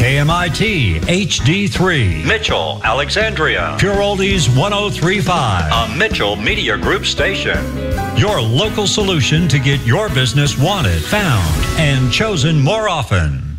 KMIT HD3. Mitchell, Alexandria. Pure Oldies 1035. A Mitchell Media Group station. Your local solution to get your business wanted, found, and chosen more often.